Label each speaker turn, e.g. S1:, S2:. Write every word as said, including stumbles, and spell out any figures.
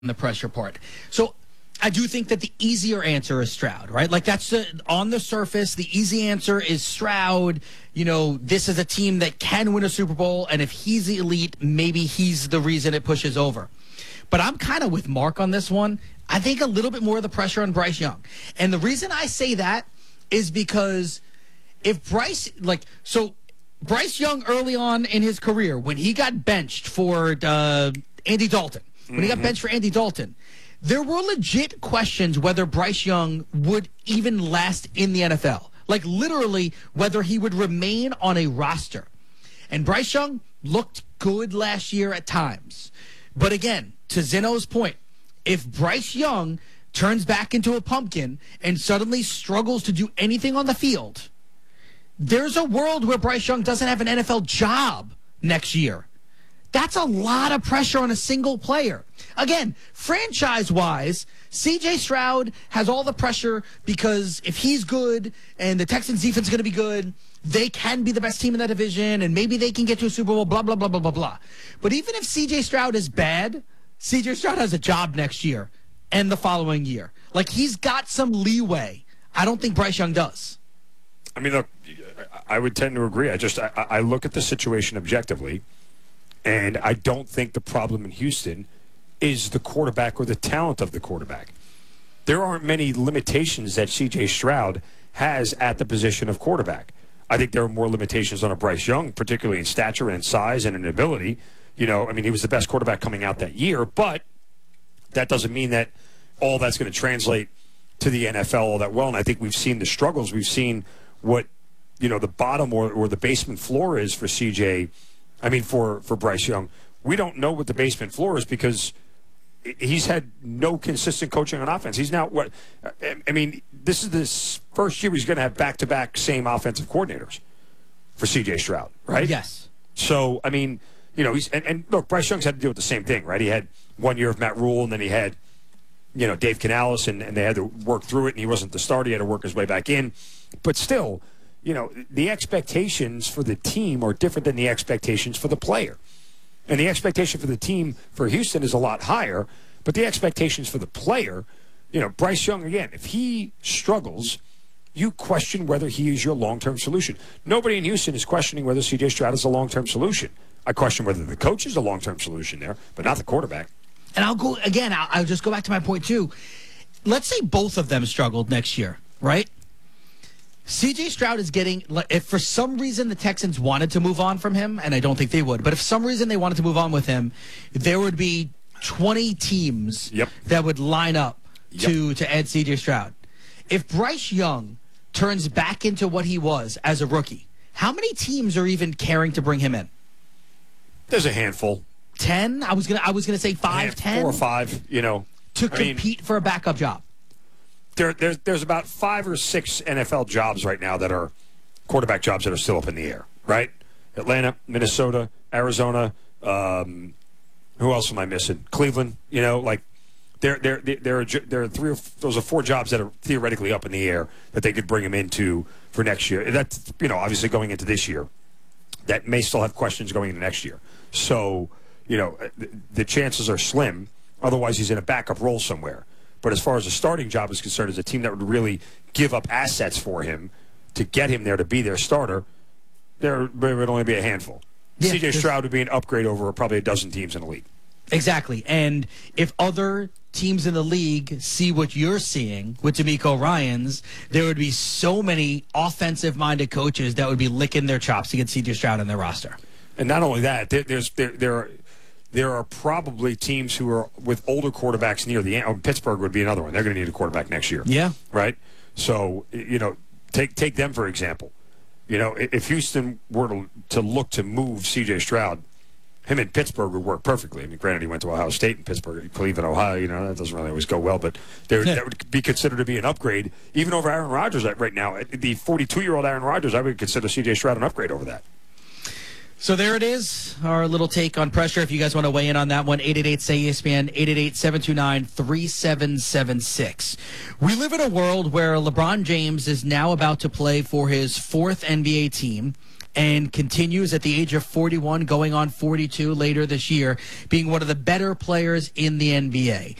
S1: the pressure part. So I do think that the easier answer is Stroud, right? Like that's the, on the surface, the easy answer is Stroud. You know, this is a team that can win a Super Bowl, and if he's the elite, maybe he's the reason it pushes over. But I'm kind of with Mark on this one. I think a little bit more of the pressure on Bryce Young. And the reason I say that is because if Bryce, like, so Bryce Young early on in his career, when he got benched for uh, Andy Dalton, when mm-hmm. he got benched for Andy Dalton, there were legit questions whether Bryce Young would even last in the N F L. Like, literally, whether he would remain on a roster. And Bryce Young looked good last year at times. But again, to Zeno's point, if Bryce Young turns back into a pumpkin and suddenly struggles to do anything on the field, there's a world where Bryce Young doesn't have an N F L job next year. That's a lot of pressure on a single player. Again, franchise-wise, C J Stroud has all the pressure because if he's good and the Texans' defense is going to be good, they can be the best team in that division, and maybe they can get to a Super Bowl, blah, blah, blah, blah, blah, blah. But even if C J Stroud is bad, C J Stroud has a job next year and the following year. Like, he's got some leeway. I don't think Bryce Young does.
S2: I mean, look, I would tend to agree. I just I, I look at the situation objectively, and I don't think the problem in Houston is the quarterback or the talent of the quarterback. There aren't many limitations that C J Stroud has at the position of quarterback. I think there are more limitations on a Bryce Young, particularly in stature and in size and in ability. You know, I mean, he was the best quarterback coming out that year, but that doesn't mean that all that's going to translate to the N F L all that well. And I think we've seen the struggles. We've seen what, you know, the bottom or, or the basement floor is for C J. I mean, for, for Bryce Young. We don't know what the basement floor is because he's had no consistent coaching on offense. He's now, what, I mean, this is the first year he's going to have back-to-back same offensive coordinators for C J Stroud, right?
S1: Yes.
S2: So, I mean, you know, he's, and, and look, Bryce Young's had to deal with the same thing, right? He had one year of Matt Rule, and then he had, you know, Dave Canales, and, and they had to work through it, and he wasn't the starter. He had to work his way back in. But still, you know, the expectations for the team are different than the expectations for the player. And the expectation for the team for Houston is a lot higher, but the expectations for the player, you know, Bryce Young, again, if he struggles, you question whether he is your long-term solution. Nobody in Houston is questioning whether C J Stroud is a long-term solution. I question whether the coach is a long-term solution there, but not the quarterback. And
S1: I'll go, again, I'll, I'll just go back to my point, too. Let's say both of them struggled next year, right? C J Stroud is getting, if for some reason the Texans wanted to move on from him, and I don't think they would, but if for some reason they wanted to move on with him, there would be twenty teams
S2: yep.
S1: that would line up
S2: yep.
S1: to, to add C J Stroud. If Bryce Young turns back into what he was as a rookie, how many teams are even caring to bring him in?
S2: There's a handful.
S1: Ten? I was gonna I was gonna say five, ten?
S2: Four or five, you know.
S1: To
S2: I
S1: compete
S2: mean,
S1: for a backup job.
S2: There, there's, there's about five or six N F L jobs right now that are quarterback jobs that are still up in the air, right? Atlanta, Minnesota, Arizona. Um, who else am I missing? Cleveland. You know, like there, there, there are there are three or those are four jobs that are theoretically up in the air that they could bring him into for next year. That's, you know, obviously going into this year, that may still have questions going into next year. So, you know, the, the chances are slim. Otherwise, he's in a backup role somewhere. But as far as the starting job is concerned, as a team that would really give up assets for him to get him there to be their starter, there would only be a handful. Yeah, C J Stroud would be an upgrade over probably a dozen teams in the league.
S1: Exactly. And if other teams in the league see what you're seeing with DeMeco Ryans, there would be so many offensive-minded coaches that would be licking their chops to get C J Stroud on their roster.
S2: And not only that, there, there's there there are, there are probably teams who are with older quarterbacks near the end. Oh, Pittsburgh would be another one. They're going to need a quarterback next year.
S1: Yeah.
S2: Right? So, you know, take take them for example. You know, if Houston were to, to look to move C J Stroud, him in Pittsburgh would work perfectly. I mean, granted, he went to Ohio State and Pittsburgh, Cleveland, Ohio. You know, that doesn't really always go well, but there, that would be considered to be an upgrade, even over Aaron Rodgers right now. The forty-two-year-old Aaron Rodgers, I would consider C J Stroud an upgrade over that.
S1: So there it is, our little take on pressure. If you guys want to weigh in on that one, eight eight eight, S A Y, E S P N, eight eight eight, seven two nine, three seven seven six. We live in a world where LeBron James is now about to play for his fourth N B A team. and continues at the age of forty-one, going on forty-two later this year, being one of the better players in the N B A.